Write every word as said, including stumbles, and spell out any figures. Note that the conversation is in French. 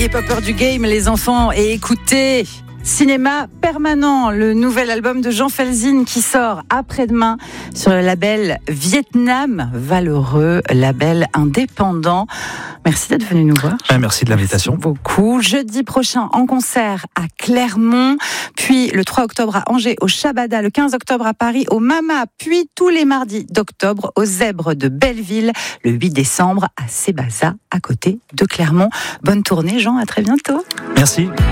hip-hopeurs du game, les enfants, et écoutez, Cinéma Permanent, le nouvel album de Jean Felzine qui sort après-demain sur le label Vietnam Valeureux, label indépendant. Merci d'être venu nous voir. Ah, merci de l'invitation. Merci beaucoup. Jeudi prochain en concert à Clermont, puis le trois octobre à Angers au Shabada, le quinze octobre à Paris au Mama, puis tous les mardis d'octobre aux Zèbres de Belleville, le huit décembre à Sébaza à côté de Clermont. Bonne tournée Jean, à très bientôt. Merci.